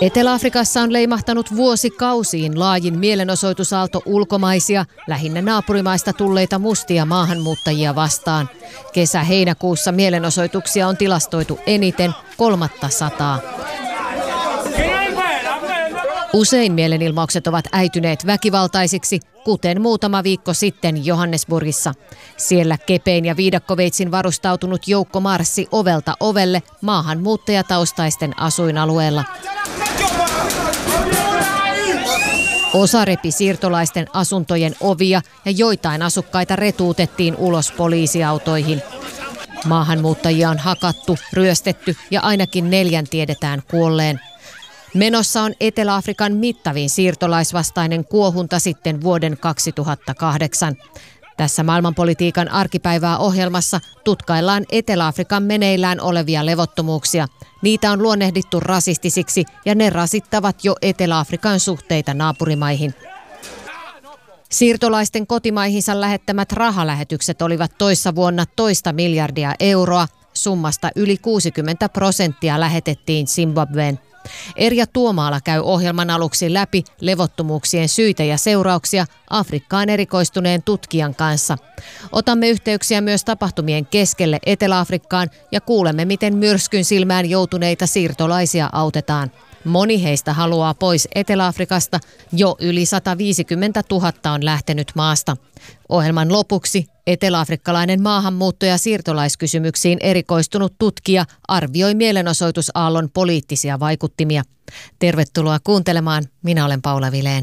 Etelä-Afrikassa on leimahtanut vuosikausiin laajin mielenosoitusaalto ulkomaisia, lähinnä naapurimaista tulleita mustia maahanmuuttajia vastaan. Kesä-heinäkuussa mielenosoituksia on tilastoitu eniten 300. Usein mielenilmaukset ovat äityneet väkivaltaisiksi, kuten muutama viikko sitten Johannesburgissa. Siellä kepein ja viidakkoveitsin varustautunut joukko marssi ovelta ovelle maahanmuuttajataustaisten asuinalueella. Osa repi siirtolaisten asuntojen ovia ja joitain asukkaita retuutettiin ulos poliisiautoihin. Maahanmuuttajia on hakattu, ryöstetty ja ainakin 4 tiedetään kuolleen. Menossa on Etelä-Afrikan mittavin siirtolaisvastainen kuohunta sitten vuoden 2008. Tässä maailmanpolitiikan arkipäivää ohjelmassa tutkaillaan Etelä-Afrikan meneillään olevia levottomuuksia. Niitä on luonnehdittu rasistisiksi ja ne rasittavat jo Etelä-Afrikan suhteita naapurimaihin. Siirtolaisten kotimaihinsa lähettämät rahalähetykset olivat toissa vuonna 1 miljardia euroa. Summasta yli 60% lähetettiin Zimbabween. Erja Tuomaala käy ohjelman aluksi läpi levottomuuksien syitä ja seurauksia Afrikkaan erikoistuneen tutkijan kanssa. Otamme yhteyksiä myös tapahtumien keskelle Etelä-Afrikkaan ja kuulemme, miten myrskyn silmään joutuneita siirtolaisia autetaan. Moni heistä haluaa pois Etelä-Afrikasta, jo yli 150 000 on lähtenyt maasta. Ohjelman lopuksi eteläafrikkalainen maahanmuutto- ja siirtolaiskysymyksiin erikoistunut tutkija arvioi mielenosoitusaallon poliittisia vaikuttimia. Tervetuloa kuuntelemaan, minä olen Paula Vilén.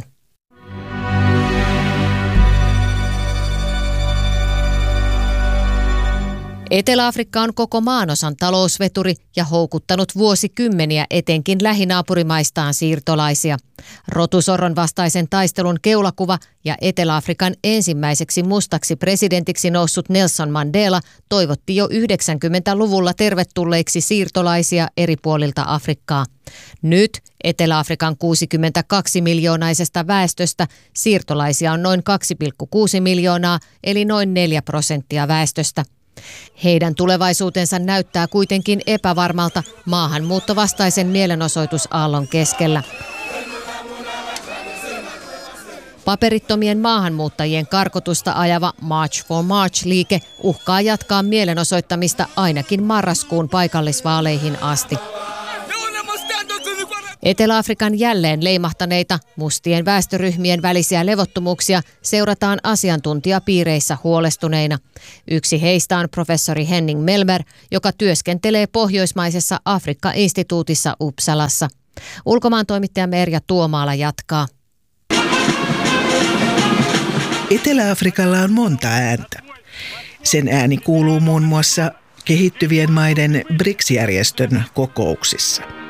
Etelä-Afrikka on koko maanosan talousveturi ja houkuttanut vuosikymmeniä etenkin lähinaapurimaistaan siirtolaisia. Rotusorron vastaisen taistelun keulakuva ja Etelä-Afrikan ensimmäiseksi mustaksi presidentiksi noussut Nelson Mandela toivotti jo 90-luvulla tervetulleiksi siirtolaisia eri puolilta Afrikkaa. Nyt Etelä-Afrikan 62-miljoonaisesta väestöstä siirtolaisia on noin 2,6 miljoonaa eli noin 4% väestöstä. Heidän tulevaisuutensa näyttää kuitenkin epävarmalta maahanmuuttovastaisen mielenosoitusaallon keskellä. Paperittomien maahanmuuttajien karkotusta ajava March for March-liike uhkaa jatkaa mielenosoittamista ainakin marraskuun paikallisvaaleihin asti. Etelä-Afrikan jälleen leimahtaneita mustien väestöryhmien välisiä levottomuuksia seurataan asiantuntijapiireissä huolestuneina. Yksi heistä on professori Henning Melmer, joka työskentelee pohjoismaisessa Afrikka-instituutissa Uppsalassa. Ulkomaantoimittajamme Erja Tuomaala jatkaa. Etelä-Afrikalla on monta ääntä. Sen ääni kuuluu muun muassa kehittyvien maiden BRICS-järjestön kokouksissa.